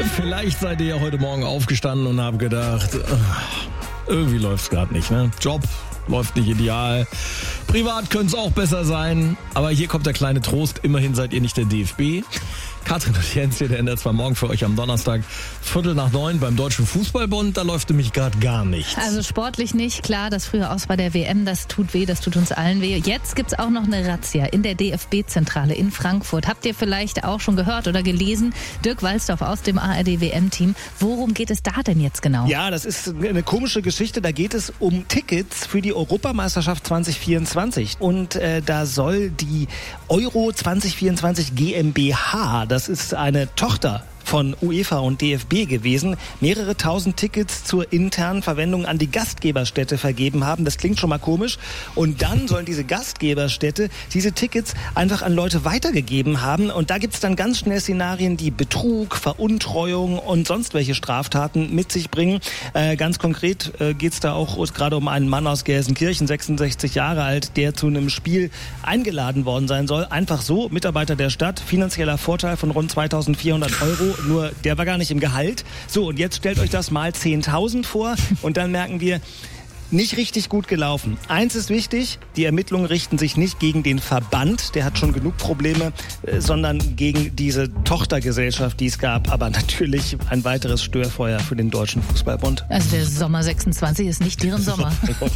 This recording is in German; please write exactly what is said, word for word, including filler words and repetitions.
Vielleicht seid ihr ja heute Morgen aufgestanden und habt gedacht, irgendwie läuft's gerade nicht, ne? Job läuft nicht ideal. Privat könnte es auch besser sein. Aber hier kommt der kleine Trost. Immerhin seid ihr nicht der D F B. Katrin und Jens hier, der N D R zwei Morgen für euch am Donnerstag. Viertel nach neun beim Deutschen Fußballbund. Da läuft nämlich gerade gar nichts. Also sportlich nicht. Klar, das frühe Aus bei der W M, das tut weh, das tut uns allen weh. Jetzt gibt's auch noch eine Razzia in der D F B-Zentrale in Frankfurt. Habt ihr vielleicht auch schon gehört oder gelesen? Dirk Walsdorf aus dem A R D-W M-Team. Worum geht es da denn jetzt genau? Ja, das ist eine komische Geschichte. Da geht es um Tickets für die Europameisterschaft zwanzig vierundzwanzig. Und äh, da soll die Euro zwanzig vierundzwanzig GmbH, das ist eine Tochter von UEFA und D F B gewesen, mehrere tausend Tickets zur internen Verwendung an die Gastgeberstädte vergeben haben. Das klingt schon mal komisch. Und dann sollen diese Gastgeberstädte diese Tickets einfach an Leute weitergegeben haben. Und da gibt's dann ganz schnell Szenarien, die Betrug, Veruntreuung und sonst welche Straftaten mit sich bringen. Äh, ganz konkret äh, geht's da auch gerade um einen Mann aus Gelsenkirchen, sechsundsechzig Jahre alt, der zu einem Spiel eingeladen worden sein soll. Einfach so, Mitarbeiter der Stadt, finanzieller Vorteil von rund zweitausendvierhundert Euro. Nur der war gar nicht im Gehalt. So, und jetzt stellt euch das mal zehntausend vor und dann merken wir, nicht richtig gut gelaufen. Eins ist wichtig, die Ermittlungen richten sich nicht gegen den Verband, der hat schon genug Probleme, äh, sondern gegen diese Tochtergesellschaft, die es gab. Aber natürlich ein weiteres Störfeuer für den Deutschen Fußballbund. Also der Sommer sechsundzwanzig ist nicht deren Sommer.